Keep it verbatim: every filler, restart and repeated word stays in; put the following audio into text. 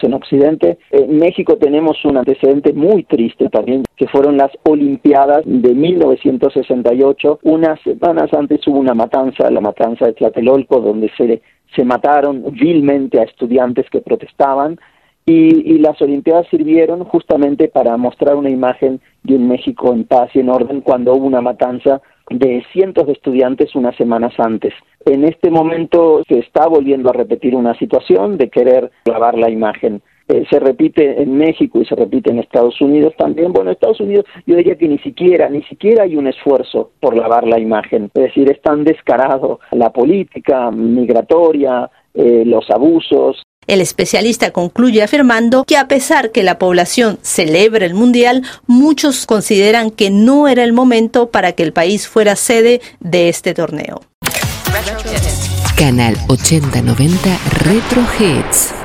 menos en Occidente. En México tenemos un antecedente muy triste también, que fueron las Olimpiadas de mil novecientos sesenta y ocho. Unas semanas antes hubo una matanza, la matanza de Tlatelolco, donde se, se mataron vilmente a estudiantes que protestaban, y, y las Olimpiadas sirvieron justamente para mostrar una imagen de un México en paz y en orden cuando hubo una matanza de cientos de estudiantes unas semanas antes. En este momento se está volviendo a repetir una situación de querer lavar la imagen. Eh, se repite en México y se repite en Estados Unidos también. Bueno, en Estados Unidos yo diría que ni siquiera, ni siquiera hay un esfuerzo por lavar la imagen. Es decir, es tan descarado la política migratoria, eh, los abusos. El especialista concluye afirmando que a pesar que la población celebra el Mundial, muchos consideran que no era el momento para que el país fuera sede de este torneo. Canal ochenta noventa Retro Hits.